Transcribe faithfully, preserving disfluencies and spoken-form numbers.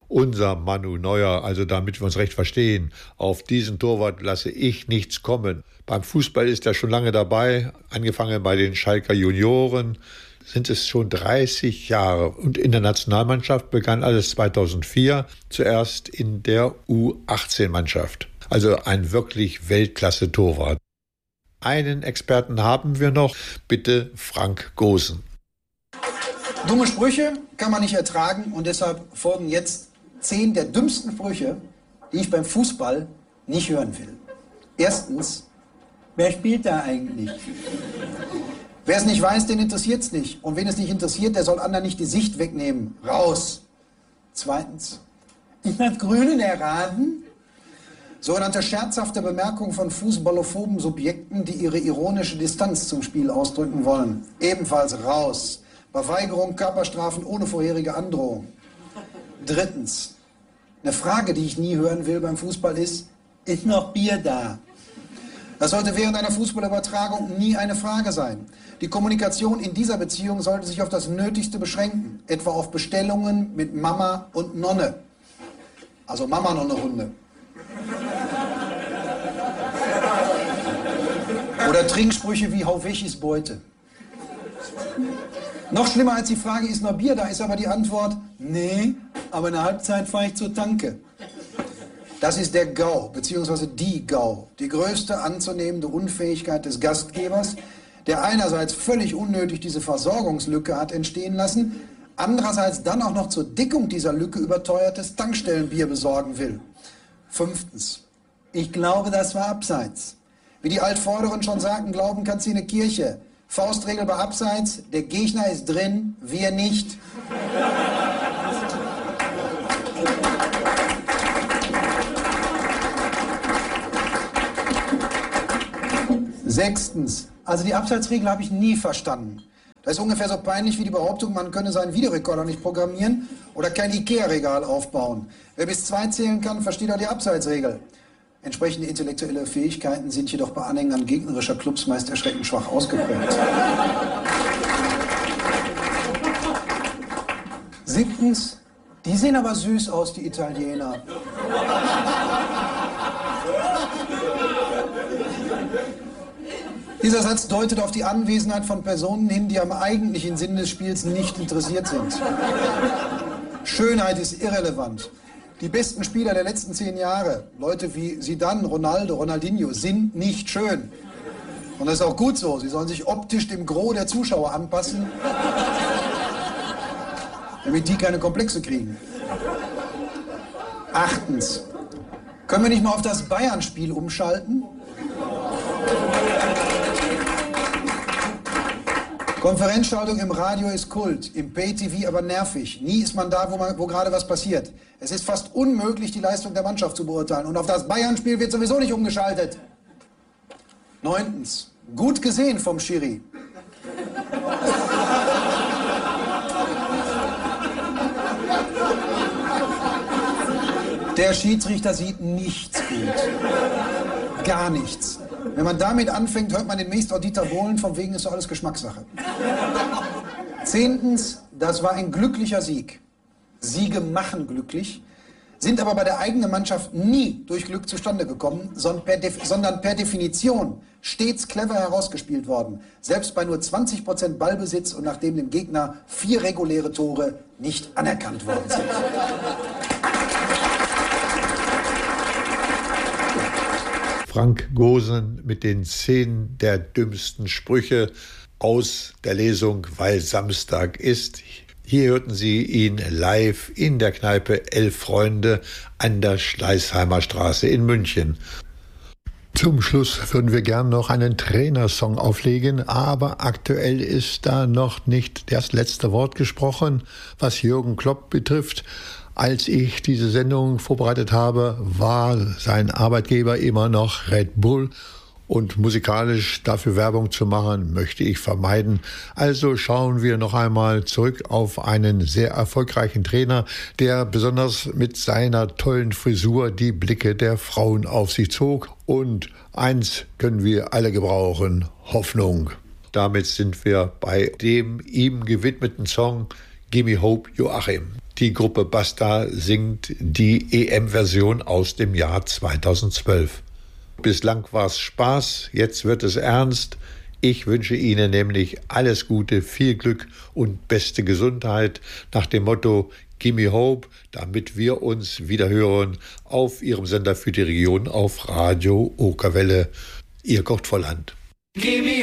unser Manu Neuer, also damit wir uns recht verstehen, auf diesen Torwart lasse ich nichts kommen. Beim Fußball ist er schon lange dabei, angefangen bei den Schalker Junioren, sind es schon dreißig Jahre. Und in der Nationalmannschaft begann alles zweitausendvier, zuerst in der U achtzehn Mannschaft. Also ein wirklich Weltklasse-Torwart. Einen Experten haben wir noch, bitte Frank Gosen. Dumme Sprüche kann man nicht ertragen und deshalb folgen jetzt zehn der dümmsten Sprüche, die ich beim Fußball nicht hören will. Erstens, wer spielt da eigentlich? Wer es nicht weiß, den interessiert es nicht. Und wen es nicht interessiert, der soll anderen nicht die Sicht wegnehmen. Raus. Zweitens, ist das Grüne der Rasen? Sogenannte scherzhafte Bemerkungen von fußballophoben Subjekten, die ihre ironische Distanz zum Spiel ausdrücken wollen. Ebenfalls raus. Bei Weigerung Körperstrafen ohne vorherige Androhung. Drittens, eine Frage, die ich nie hören will beim Fußball ist, ist noch Bier da? Das sollte während einer Fußballübertragung nie eine Frage sein. Die Kommunikation in dieser Beziehung sollte sich auf das Nötigste beschränken, etwa auf Bestellungen mit Mama und Nonne. Also Mama Nonne Hunde. Oder Trinksprüche wie hau weg ist Beute. Noch schlimmer als die Frage, ist noch Bier da, ist aber die Antwort, nee, aber in der Halbzeit fahre ich zur Tanke. Das ist der GAU, beziehungsweise die GAU, die größte anzunehmende Unfähigkeit des Gastgebers, der einerseits völlig unnötig diese Versorgungslücke hat entstehen lassen, andererseits dann auch noch zur Dickung dieser Lücke überteuertes Tankstellenbier besorgen will. Fünftens, ich glaube, das war Abseits. Wie die Altvorderen schon sagten, glauben kannst du in eine Kirche. Faustregel bei Abseits, der Gegner ist drin, wir nicht. Sechstens, also die Abseitsregel habe ich nie verstanden. Das ist ungefähr so peinlich wie die Behauptung, man könne seinen Videorekorder nicht programmieren oder kein Ikea-Regal aufbauen. Wer bis zwei zählen kann, versteht auch die Abseitsregel. Entsprechende intellektuelle Fähigkeiten sind jedoch bei Anhängern gegnerischer Clubs meist erschreckend schwach ausgeprägt. Siebtens, die sehen aber süß aus, die Italiener. Dieser Satz deutet auf die Anwesenheit von Personen hin, die am eigentlichen Sinn des Spiels nicht interessiert sind. Schönheit ist irrelevant. Die besten Spieler der letzten zehn Jahre, Leute wie Zidane, Ronaldo, Ronaldinho, sind nicht schön. Und das ist auch gut so. Sie sollen sich optisch dem Gros der Zuschauer anpassen, damit die keine Komplexe kriegen. Achtens, können wir nicht mal auf das Bayern-Spiel umschalten? Konferenzschaltung im Radio ist Kult, im Pay-T V aber nervig. Nie ist man da, wo, man, wo gerade was passiert. Es ist fast unmöglich, die Leistung der Mannschaft zu beurteilen. Und auf das Bayern-Spiel wird sowieso nicht umgeschaltet. Neuntens, gut gesehen vom Schiri. Der Schiedsrichter sieht nichts gut. Gar nichts. Wenn man damit anfängt, hört man demnächst auch Dieter Bohlen, von wegen ist doch alles Geschmackssache. Zehntens, das war ein glücklicher Sieg. Siege machen glücklich, sind aber bei der eigenen Mannschaft nie durch Glück zustande gekommen, sondern per Definition stets clever herausgespielt worden. Selbst bei nur zwanzig Prozent Ballbesitz und nachdem dem Gegner vier reguläre Tore nicht anerkannt worden sind. Frank Gosen mit den zehn der dümmsten Sprüche aus der Lesung Weil Samstag ist. Hier hörten Sie ihn live in der Kneipe Elf Freunde an der Schleißheimer Straße in München. Zum Schluss würden wir gern noch einen Trainersong auflegen, aber aktuell ist da noch nicht das letzte Wort gesprochen, was Jürgen Klopp betrifft. Als ich diese Sendung vorbereitet habe, war sein Arbeitgeber immer noch Red Bull und musikalisch dafür Werbung zu machen, möchte ich vermeiden. Also schauen wir noch einmal zurück auf einen sehr erfolgreichen Trainer, der besonders mit seiner tollen Frisur die Blicke der Frauen auf sich zog. Und eins können wir alle gebrauchen, Hoffnung. Damit sind wir bei dem ihm gewidmeten Song Gimme Hope, Joachim. Die Gruppe Basta singt die E M-Version aus dem Jahr zweitausendzwölf. Bislang war es Spaß, jetzt wird es ernst. Ich wünsche Ihnen nämlich alles Gute, viel Glück und beste Gesundheit nach dem Motto Gimme Hope, damit wir uns wieder hören auf Ihrem Sender für die Region auf Radio Okerwelle. Ihr Kurt Volland.